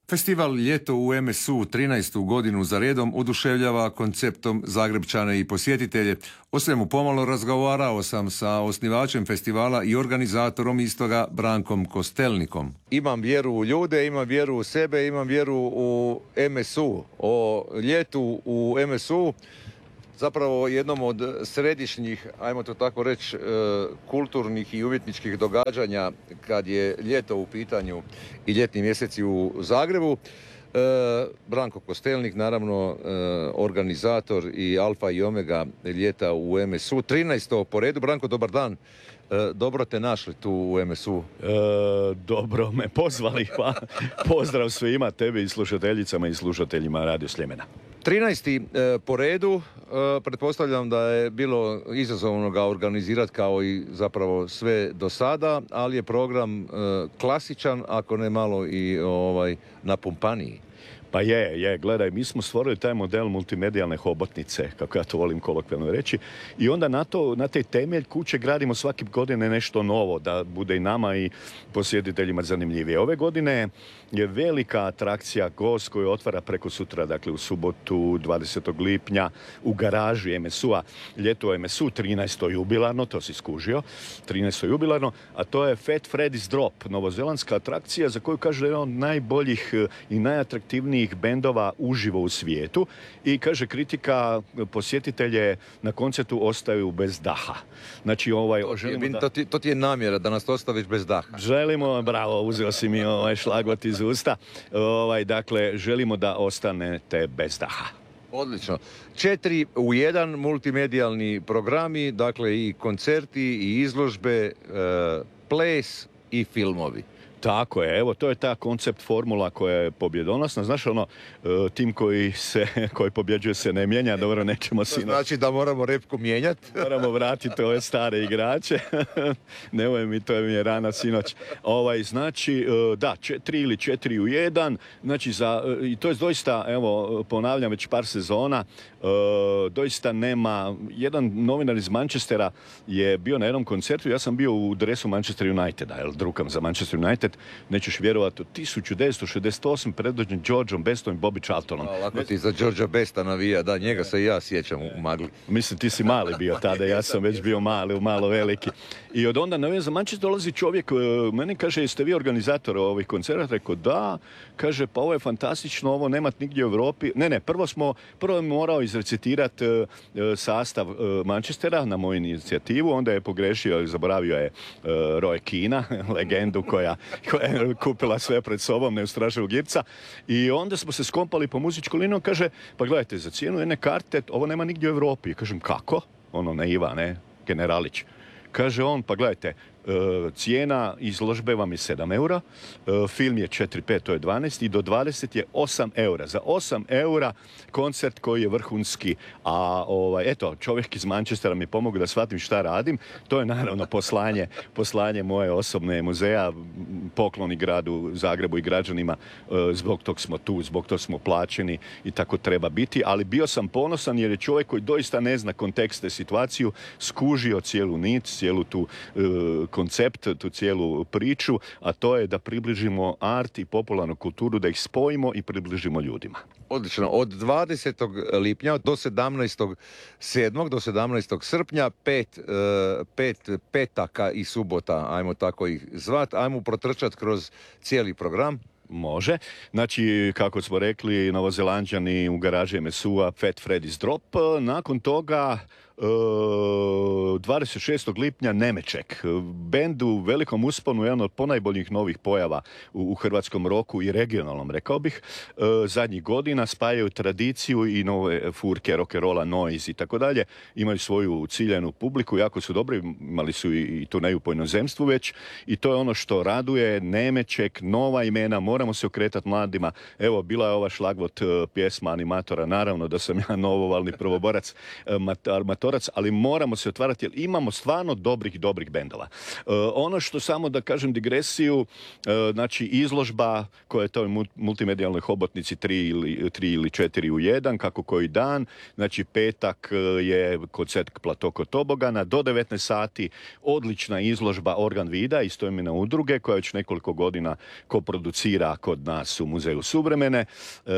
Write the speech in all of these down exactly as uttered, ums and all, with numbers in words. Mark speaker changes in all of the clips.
Speaker 1: Festival Ljeto u em es u trinaestu godinu za redom oduševljava konceptom Zagrepčane i posjetitelje. O svemu pomalo razgovarao sam sa osnivačem festivala i organizatorom istoga Brankom Kostelnikom.
Speaker 2: Imam vjeru u ljude, imam vjeru u sebe, imam vjeru u em es u. O ljetu u em es u, zapravo jednom od središnjih, ajmo to tako reći, kulturnih i umjetničkih događanja kad je ljeto u pitanju i ljetni mjeseci u Zagrebu. Branko Kostelnik, naravno organizator i alfa i omega ljeta u em es u. trinaesto po redu. Branko, dobar dan. Dobro te našli tu u em es u.
Speaker 3: E, dobro me pozvali, pa pozdrav svima, tebi i slušateljicama i slušateljima Radio Sljemena.
Speaker 2: trinaesti po redu, pretpostavljam da je bilo izazovno ga organizirati kao i zapravo sve do sada, ali je program klasičan, ako ne malo i ovaj, napumpaniji.
Speaker 3: Pa je, je, gledaj, mi smo stvorili taj model multimedijalne hobotnice, kako ja to volim kolokvijalno reći, i onda na, to, na taj temelj kuće gradimo svake godine nešto novo, da bude i nama i posjetiteljima zanimljivije. Ove godine je velika atrakcija, gost koji otvara preko sutra, dakle u subotu dvadesetog lipnja u garaži em es u-a, ljeto em es u, trinaesto jubilarno, to si skužio, trinaesto jubilarno, a to je Fat Freddy's Drop, novozelandska atrakcija za koju kaže jedan od najboljih i najatraktivnijih bendova uživo u svijetu i kaže kritika, posjetitelje na koncertu ostaju bez daha. Znači ovaj...
Speaker 2: To, želimo da... to, ti, to ti je namjera da nas ostaviš bez daha.
Speaker 3: Želimo, bravo, uzeo si mi ovaj šlagvot iz usta, ovaj, dakle, želimo da ostanete bez daha.
Speaker 2: Odlično. Četiri u jedan multimedijalni programi, dakle i koncerti i izložbe, e, ples i filmovi.
Speaker 3: Tako je, evo, to je ta koncept formula koja je pobjedonosna. Znaš, ono, tim koji se, koji pobjeđuje se ne mijenja, dobro, nećemo sinoć.
Speaker 2: To znači da moramo repku mijenjati?
Speaker 3: Moramo vratiti ove stare igrače. Nemoj mi, to je mi je rana sinoć. Ovaj, znači, da, četiri ili četiri u jedan, znači, za, i to je doista, evo, ponavljam već par sezona, doista nema, jedan novinar iz Manchestera je bio na jednom koncertu, ja sam bio u dresu Manchester Uniteda, jel, drukam za Manchester United, nećeš vjerovati, od tisuću devetsto šezdeset osme predvođen Georgeom Bestom i Bobby Charltonom.
Speaker 2: A, lako ti za Georgea Besta navija, da, njega se i ja sjećam u magli.
Speaker 3: Mislim, ti si mali bio tada, ja sam već bio mali, malo veliki. I od onda navija za Manchester dolazi čovjek, meni kaže, jeste vi organizator ovih koncerata? Rekao, da, kaže, pa ovo je fantastično, ovo nemat nigdje u Europi. Ne, ne, prvo smo, prvo je morao izrecitirati uh, sastav uh, Manchestera na moju inicijativu, onda je pogrešio, zaboravio je uh, Roy Keane, legendu koja, koja je kupila sve pred sobom, neustrašivog Gipca, i onda smo se skompali po muzičku liniju, kaže, pa gledajte, za cijenu jedne karte, ovo nema nigdje u Europi. Kažem, kako? Ono, naiva, ne, generalić. Kaže on, pa gledajte, cijena izložbe vam je sedam eura, film je četiri pet, to je dvanaest, i do dvadeset je osam eura. Za osam eura koncert koji je vrhunski, a ovaj, eto, čovjek iz Manchestera mi pomogao da shvatim šta radim. To je naravno poslanje, poslanje moje osobne muzeja, pokloni gradu Zagrebu i građanima, zbog tog smo tu, zbog tog smo plaćeni i tako treba biti, ali bio sam ponosan jer je čovjek koji doista ne zna kontekste, situaciju, skužio cijelu nit, cijelu tu uh, koncept, tu cijelu priču, a to je da približimo art i popularnu kulturu, da ih spojimo i približimo ljudima.
Speaker 2: Odlično. Od dvadesetog lipnja do sedamnaestog sedmog do sedamnaestog srpnja pet, pet petaka i subota, ajmo tako ih zvat, ajmo protrčati kroz cijeli program.
Speaker 3: Može. Znači, kako smo rekli, Novozelanđani u garaži em es u-a, Fat Freddy's Drop. Nakon toga dvadeset šestog lipnja Nemeček, bend u velikom usponu, jedan od ponajboljih novih pojava u, u hrvatskom roku i regionalnom, rekao bih. Zadnjih godina spajaju tradiciju i nove furke, rock'n'rolla, noise i tako dalje. Imaju svoju ciljanu publiku, jako su dobri, imali su i, i turneju po inozemstvu već, i to je ono što raduje. Nemeček, nova imena, moramo se okretati mladima. Evo, bila je ova šlagvot pjesma animatora, naravno da sam ja novovalni prvoborac, mator, ali moramo se otvarati, jer imamo stvarno dobrih, dobrih bendova. Uh, ono što samo da kažem digresiju, uh, znači izložba koja je toj multimedijalnoj hobotnici tri ili, tri ili četiri u jedan, kako koji dan, znači petak je koncert Plato kod Tobogana, do devetnaest sati odlična izložba Organ Vida, istoimene udruge, koja već nekoliko godina koproducira kod nas u Muzeju suvremene. E,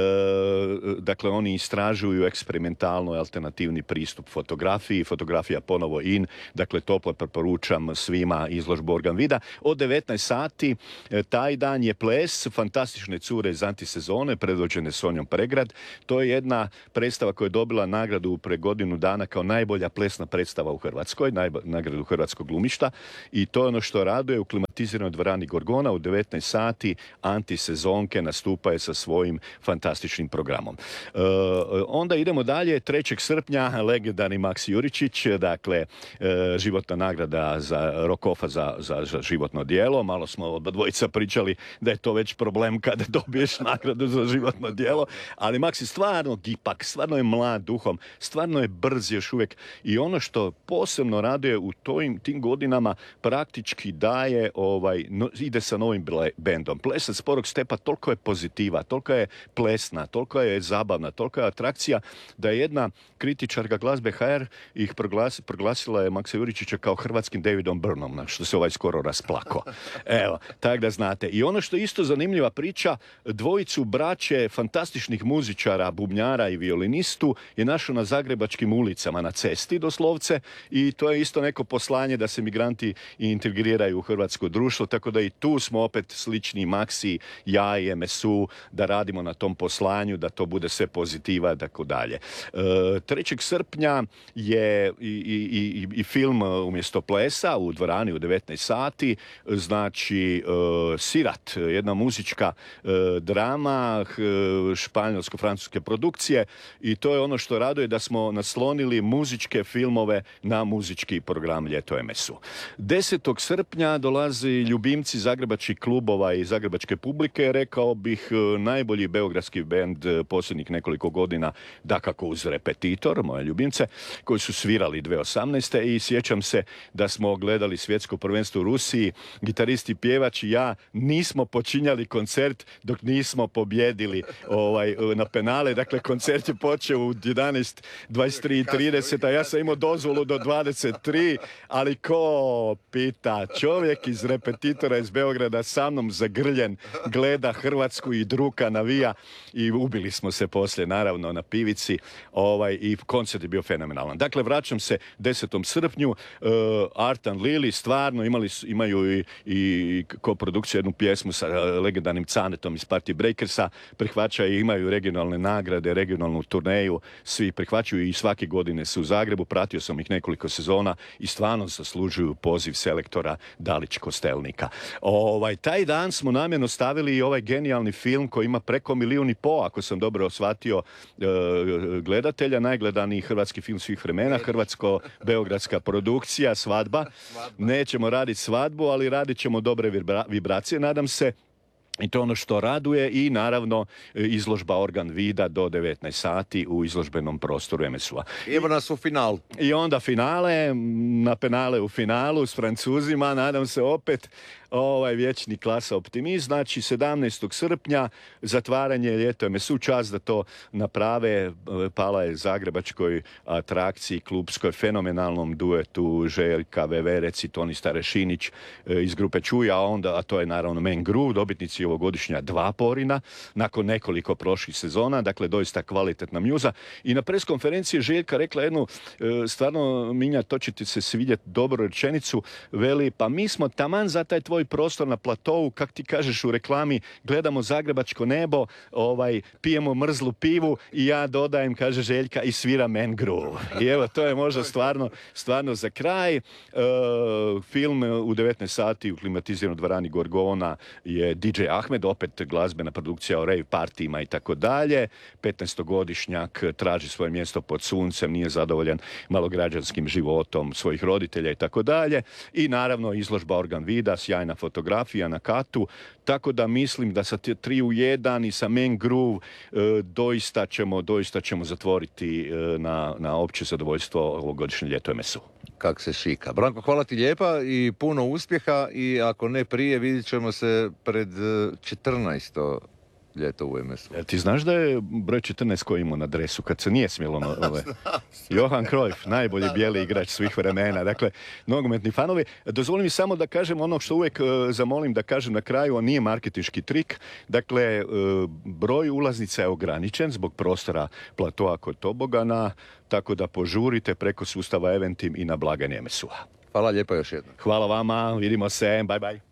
Speaker 3: dakle, oni istražuju eksperimentalno alternativni pristup fotografiji, fotografija ponovo in, dakle, toplo preporučam svima izložbu Organ Vida. Od devetnaest sati taj dan je ples Fantastične cure iz antisezone, predvođene Sonjom Pregrad. To je jedna predstava koja je dobila nagradu pre godinu dana kao najbolja plesna predstava u Hrvatskoj, najbo- nagradu Hrvatskog glumišta, i to je ono što raduje u klimatiziranoj dvorani Gorgona u devetnaest sati. Antisezonke nastupaju sa svojim fantastičnim programom. E, onda idemo dalje, trećeg srpnja legendarni Maks Juričić, dakle e, životna nagrada za Rokofa za, za, za životno djelo. Malo smo oba dvojica pričali da je to već problem kada dobiješ nagradu za životno djelo, ali Maks je stvarno gipak, stvarno je mlad duhom, stvarno je brz još uvijek, i ono što posebno raduje u tojim, tim godinama, praktički daje, ovaj, no, ide sa novim ble, bendom. Plesac Sporog stepa toliko je pozitiva, toliko je plesna, toliko je zabavna, toliko je atrakcija, da je jedna kritičarka glazbe ha er ih proglasi, proglasila je Maksa Juričića kao hrvatskim Davidom Byrnom, na što se ovaj skoro rasplako. Evo, tak da znate. I ono što je isto zanimljiva priča, dvojicu braće fantastičnih muzičara, bubnjara i violinistu je našao na zagrebačkim ulicama, na cesti doslovce, i to je isto neko poslanje da se migranti integriraju u hrvatsko društvo, tako da i tu smo opet slični Maksi, ja i em es u, da radimo na tom poslanju, da to bude sve pozitiva i tako dalje. trećeg srpnja je i, i, i, i film umjesto plesa u dvorani u devetnaest sati, znači Sirat, jedna muzička drama španjolsko-francuske produkcije, i to je ono što raduje, da smo naslonili muzičke filmove na muzički program Ljeto em es u. desetog srpnja dolazi ljubimci zagrebačkih klubova i zagrebačke publike, rekao bih najbolji beogradski bend posljednjih nekoliko godina, dakako uz Repetitor, moje ljubimce, koji su svirali dvije tisuće osamnaeste. i sjećam se da smo gledali svjetsko prvenstvo u Rusiji, gitaristi, pjevač i ja nismo počinjali koncert dok nismo pobjedili ovaj, na penale. Dakle, koncert je počeo u jedanaest dvadeset tri i trideset, a ja sam imao dozvolu do dvadeset tri, ali ko pita, čovjek iz Repetitora iz Beograda sa mnom zagrljen gleda Hrvatsku i druka navija, i ubili smo se poslije naravno na pivici, ovaj, i koncert je bio fenomenalan. Dakle, vraćam se desetom srpnju, uh, Art and Lily stvarno imali, imaju i, i koprodukciju, jednu pjesmu sa uh, legendarnim Canetom iz Party Breakersa, prihvaćaju i imaju regionalne nagrade, regionalnu turneju, svi prihvaćaju i svake godine su u Zagrebu, pratio sam ih nekoliko sezona i stvarno zaslužuju poziv selektora Dalić Kostelnika. Ovaj, taj dan smo namjerno stavili i ovaj genijalni film koji ima preko milijun i po, ako sam dobro shvatio, uh, gledatelja, najgledaniji hrvatski film svih vremena, hrvatsko-beogradska produkcija, Svadba. Nećemo raditi svadbu, ali radit ćemo dobre vibra- vibracije, nadam se. I to je ono što raduje, i naravno izložba Organ Vida do devetnaest sati u izložbenom prostoru em es u-a.
Speaker 2: Evo nas u finalu.
Speaker 3: I onda finale, na penale u finalu s Francuzima, nadam se opet, ovaj vječni klasa optimist. Znači sedamnaestog srpnja zatvaranje Ljeto em es u, čast da to naprave, pala je zagrebačkoj atrakciji klubskoj, fenomenalnom duetu Željka Veverec i Toni Starešinić iz grupe Čuja, a onda, a to je naravno Men Gru, dobitnici ovogodišnja dva Porina, nakon nekoliko prošlih sezona, dakle doista kvalitetna mjuza. I na preskonferenciji Željka rekla jednu, stvarno, Minja, to će ti se svidjeti, dobru rečenicu, veli, pa mi smo taman za taj tvoj prostor na platovu, kak ti kažeš u reklami, gledamo zagrebačko nebo, ovaj, pijemo mrzlu pivu, i ja dodajem, kaže Željka, i svira Men Groove. I evo, to je možda stvarno, stvarno za kraj. E, film u devetnaest sati u klimatiziranoj dvorani Gorgona je di džej Ahmed, opet glazbena produkcija o rave partijima i tako dalje. petnaestogodišnjak traži svoje mjesto pod suncem, nije zadovoljan malograđanskim životom svojih roditelja i tako dalje. I naravno izložba Organ Vida, sjajna sjajna fotografija na katu, tako da mislim da sa tri u jedan i sa Main Groove e, doista ćemo, doista ćemo zatvoriti e, na, na opće zadovoljstvo ovogodišnje ljeto em es u.
Speaker 2: Kak se šika. Branko, hvala ti lijepa i puno uspjeha i ako ne prije, vidit ćemo se pred četrnaesto ljeto u em es u.
Speaker 3: E, ti znaš da je broj četrnaest koji imao na dresu, kad se nije smjelo no, ove... Johan Cruyff, najbolji bijeli igrač svih vremena. Dakle, nogometni fanovi. Dozvoli mi samo da kažem ono što uvijek uh, zamolim da kažem na kraju, on nije marketinški trik. Dakle, uh, broj ulaznica je ograničen zbog prostora platoa kod tobogana, tako da požurite preko sustava Eventim i na blagajni em es u-a.
Speaker 2: Hvala lijepa još jednom.
Speaker 3: Hvala vama, vidimo se, bye bye.